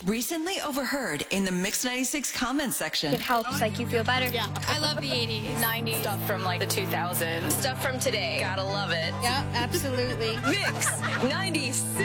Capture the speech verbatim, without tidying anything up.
Recently overheard in the Mix ninety-six comment section. It helps, like, you feel better. Yeah, I love the eighties, nineties. Stuff from like the two thousands. Stuff from today. Gotta love it. Yeah, absolutely. Mix ninety-six.